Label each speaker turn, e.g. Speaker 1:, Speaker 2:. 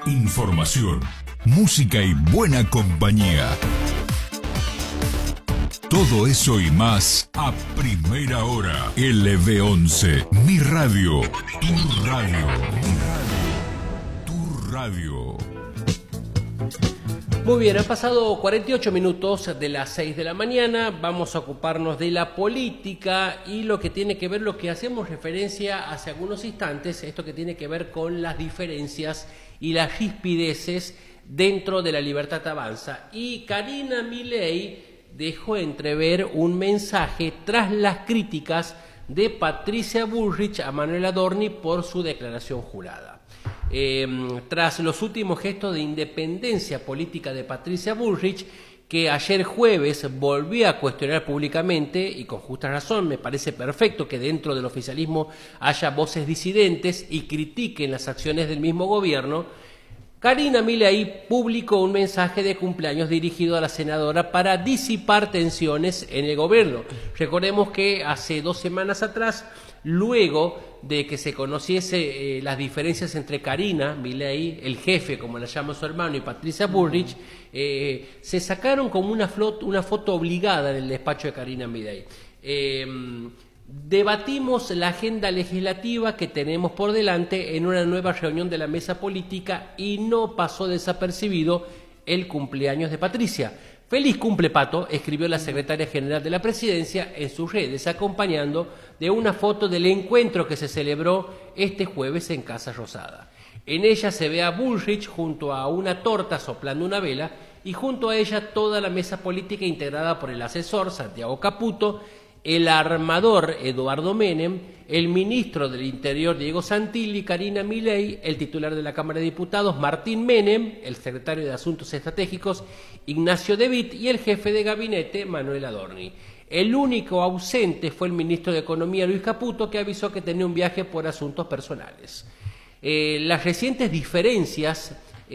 Speaker 1: información, música y buena compañía. Todo eso y más a primera hora. LB11, mi radio, tu radio, tu radio.
Speaker 2: Muy bien, han pasado 48 minutos de las 6 de la mañana, vamos a ocuparnos de la política y lo que tiene que ver, lo que hacemos referencia hace algunos instantes, esto que tiene que ver con las diferencias y las rispideces dentro de La Libertad Avanza. Y Karina Milei dejó entrever un mensaje tras las críticas de Patricia Bullrich a Manuel Adorni por su declaración jurada. Tras los últimos gestos de independencia política de Patricia Bullrich, que ayer jueves volvió a cuestionar públicamente, y con justa razón, me parece perfecto que dentro del oficialismo haya voces disidentes y critiquen las acciones del mismo gobierno, Karina Milei publicó un mensaje de cumpleaños dirigido a la senadora para disipar tensiones en el gobierno. Recordemos que hace 2 semanas atrás, luego de que se conociese las diferencias entre Karina Milei, el jefe, como la llama su hermano, y Patricia Bullrich, se sacaron como una foto obligada en el despacho de Karina Milei. Debatimos la agenda legislativa que tenemos por delante en una nueva reunión de la mesa política y no pasó desapercibido el cumpleaños de Patricia. Feliz cumple, Pato, escribió la secretaria general de la presidencia en sus redes, acompañando de una foto del encuentro que se celebró este jueves en Casa Rosada. En ella se ve a Bullrich junto a una torta soplando una vela y junto a ella toda la mesa política integrada por el asesor Santiago Caputo, el armador Eduardo Menem, el ministro del Interior Diego Santilli, Karina Milei, el titular de la Cámara de Diputados Martín Menem, el secretario de Asuntos Estratégicos Ignacio De Witt y el jefe de gabinete Manuel Adorni. El único ausente fue el ministro de Economía Luis Caputo, que avisó que tenía un viaje por asuntos personales. Las recientes diferencias